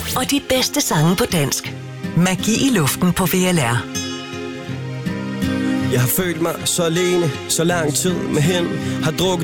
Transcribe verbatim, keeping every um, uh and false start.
og de bedste sange på dansk. Magi i luften på V L R. Jeg har følt mig så alene, så lang tid med hende, har drukket